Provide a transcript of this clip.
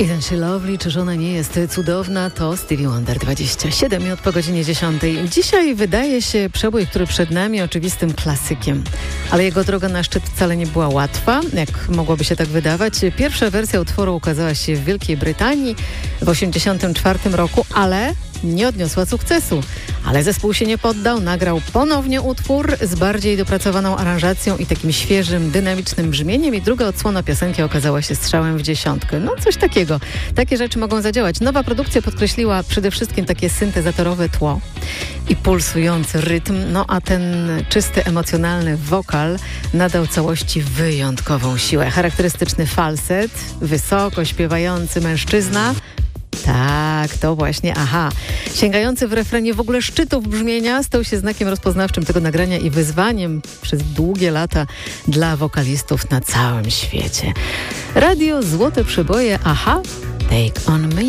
Isn't she lovely? Czyż ona nie jest cudowna? To Stevie Wonder, 27 minut po godzinie 10. Dzisiaj wydaje się przebój, który przed nami, oczywistym klasykiem. Ale jego droga na szczyt wcale nie była łatwa, jak mogłoby się tak wydawać. Pierwsza wersja utworu ukazała się w Wielkiej Brytanii w 1984 roku, ale nie odniosła sukcesu. Ale zespół się nie poddał, nagrał ponownie utwór z bardziej dopracowaną aranżacją i takim świeżym, dynamicznym brzmieniem i druga odsłona piosenki okazała się strzałem w dziesiątkę. No coś takiego. Takie rzeczy mogą zadziałać. Nowa produkcja podkreśliła przede wszystkim takie syntezatorowe tło i pulsujący rytm, no a ten czysty, emocjonalny wokal nadał całości wyjątkową siłę. Charakterystyczny falset, wysoko śpiewający mężczyzna. Tak, to właśnie, sięgający w refrenie w ogóle szczytów brzmienia stał się znakiem rozpoznawczym tego nagrania i wyzwaniem przez długie lata dla wokalistów na całym świecie. Radio Złote Przeboje, Take on Me.